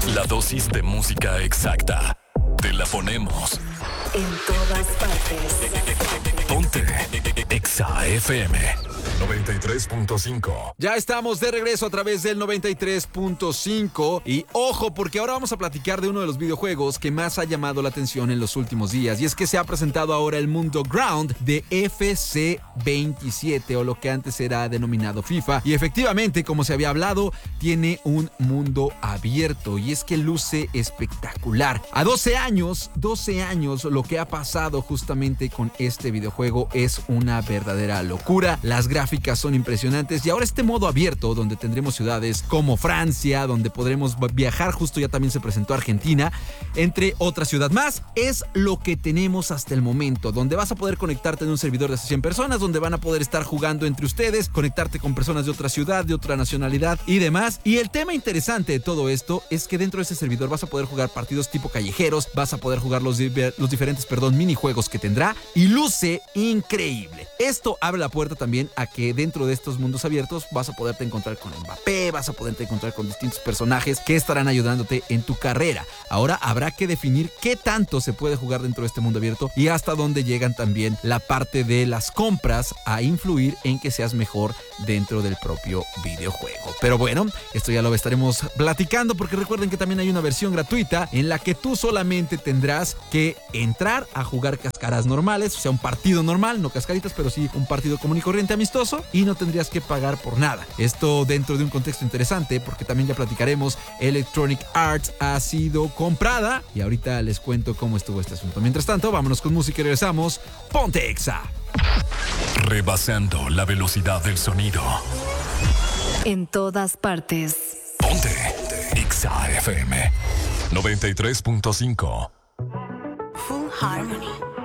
La dosis de música exacta. Te la ponemos. En todas partes. Ponte Exa FM 93.5. Ya estamos de regreso a través del 93.5 y ojo porque ahora vamos a platicar de uno de los videojuegos que más ha llamado la atención en los últimos días y es que se ha presentado ahora el mundo ground de FC 27 o lo que antes era denominado FIFA y efectivamente, como se había hablado, tiene un mundo abierto y es que luce espectacular. A 12 años, lo que ha pasado justamente con este videojuego es una verdadera locura. Las gráficas son impresionantes y ahora este modo abierto donde tendremos ciudades como Francia, donde podremos viajar, justo ya también se presentó Argentina, entre otras ciudades más, es lo que tenemos hasta el momento, donde vas a poder conectarte en un servidor de hasta 100 personas, donde van a poder estar jugando entre ustedes, conectarte con personas de otra ciudad, de otra nacionalidad y demás. Y el tema interesante de todo esto es que dentro de ese servidor vas a poder jugar partidos tipo callejeros, vas a poder jugar los diferentes minijuegos que tendrá y luce increíble. Esto abre la puerta también a que dentro de estos mundos abiertos vas a poderte encontrar con Mbappé, vas a poderte encontrar con distintos personajes que estarán ayudándote en tu carrera. Ahora habrá que definir qué tanto se puede jugar dentro de este mundo abierto y hasta dónde llegan también la parte de las compras a influir en que seas mejor dentro del propio videojuego. Pero bueno, esto ya lo estaremos platicando porque recuerden que también hay una versión gratuita en la que tú solamente tendrás que entrar a jugar cascaras normales, o sea, un partido normal, no cascaritas, pero sí un partido común y corriente amistoso y no tendrías que pagar por nada. Esto dentro de un contexto interesante porque también ya platicaremos, Electronic Arts ha sido comprada y ahorita les cuento cómo estuvo este asunto. Mientras tanto, vámonos con música y regresamos. Ponte Exa. Rebasando la velocidad del sonido. En todas partes. Ponte Exa FM 93.5. Full Harmony.